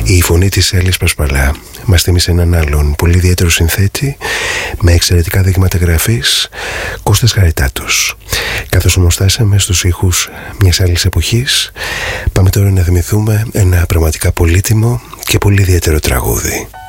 Η φωνή της Έλλης Πασπαλά μας θύμισε έναν άλλον πολύ ιδιαίτερο συνθέτη με εξαιρετικά δείγματα γραφής, Κώστας Χαριτάτος. Καθώς όμως φτάσαμε στους ήχους μιας άλλης εποχής, πάμε τώρα να θυμηθούμε ένα πραγματικά πολύτιμο και πολύ ιδιαίτερο τραγούδι.